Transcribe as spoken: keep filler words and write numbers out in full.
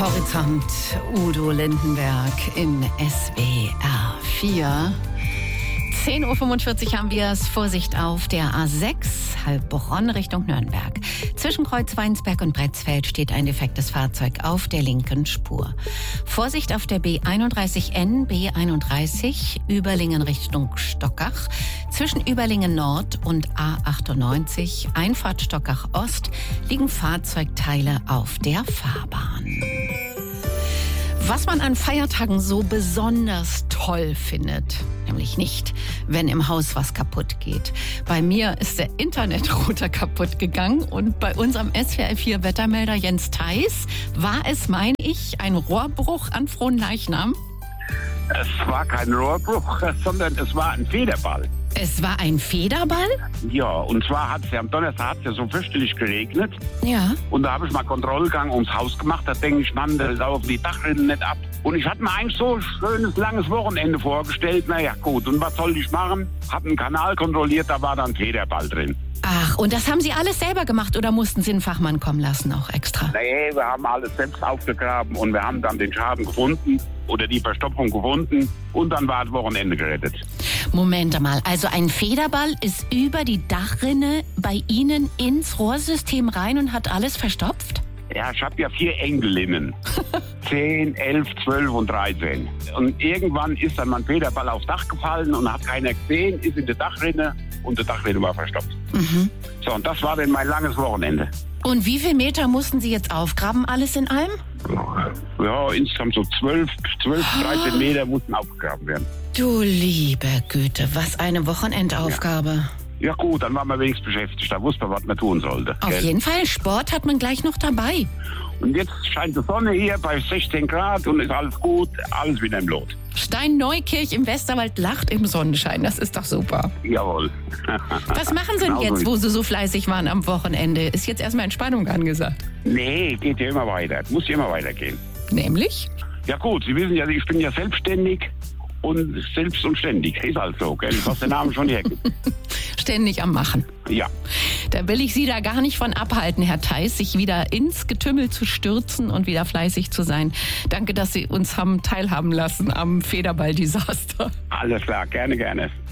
Horizont, Udo Lindenberg in S W R vier. zehn Uhr fünfundvierzig haben wir es. Vorsicht auf der A sechs, Heilbronn Richtung Nürnberg. Zwischen Kreuz Weinsberg und Bretzfeld steht ein defektes Fahrzeug auf der linken Spur. Vorsicht auf der B einunddreißig N, B einunddreißig, Überlingen Richtung Stockach. Zwischen Überlingen Nord und A achtundneunzig, Einfahrt Stockach Ost, liegen Fahrzeugteile auf der Fahrbahn. Was man an Feiertagen so besonders toll findet, nämlich nicht, wenn im Haus was kaputt geht. Bei mir ist der Internetrouter kaputt gegangen und bei unserem S W R vier Wettermelder Jens Theis war es, meine ich, ein Rohrbruch an Fronleichnam. Es war kein Rohrbruch, sondern es war ein Federball. Es war ein Federball? Ja, und zwar hat es ja am Donnerstag hat's ja so fürchterlich geregnet. Ja. Und da habe ich mal Kontrollgang ums Haus gemacht. Da denke ich, Mann, da laufen die Dachrinnen nicht ab. Und ich hatte mir eigentlich so ein schönes, langes Wochenende vorgestellt. Naja, gut, und was soll ich machen? Hab einen Kanal kontrolliert, da war dann Federball drin. Ach, und das haben Sie alles selber gemacht oder mussten Sie einen Fachmann kommen lassen auch extra? Nee, wir haben alles selbst aufgegraben und wir haben dann den Schaden gefunden oder die Verstopfung gefunden und dann war das Wochenende gerettet. Moment mal, also ein Federball ist über die Dachrinne bei Ihnen ins Rohrsystem rein und hat alles verstopft? Ja, ich habe ja vier Enkelinnen. Zehn, elf, zwölf und dreizehn. Und irgendwann ist dann mein Federball aufs Dach gefallen und hat keiner gesehen, ist in der Dachrinne und die Dachrinne war verstopft. Mhm. So, und das war dann mein langes Wochenende. Und wie viel Meter mussten Sie jetzt aufgraben, alles in allem? Ja, insgesamt so zwölf, zwölf, dreizehn Meter mussten aufgegraben werden. Du liebe Güte, was eine Wochenendaufgabe. Ja. Ja gut, dann waren wir wenigstens beschäftigt. Da wusste man, was man tun sollte. Auf gell? jeden Fall, Sport hat man gleich noch dabei. Und jetzt scheint die Sonne hier bei sechzehn Grad und ist alles gut, alles wieder im Lot. Stein-Neukirch im Westerwald lacht im Sonnenschein, das ist doch super. Jawohl. Was machen Sie denn Genau jetzt, so. wo Sie so fleißig waren am Wochenende? Ist jetzt erstmal Entspannung angesagt? Nee, geht ja immer weiter. Muss ja immer weitergehen. Nämlich? Ja gut, Sie wissen ja, ich bin ja selbstständig und selbst und ständig. Ist halt so, gell? Was der Name schon hergibt. Ständig am Machen. Ja. Da will ich Sie da gar nicht von abhalten, Herr Theis, sich wieder ins Getümmel zu stürzen und wieder fleißig zu sein. Danke, dass Sie uns haben teilhaben lassen am Federball-Desaster. Alles klar, gerne, gerne.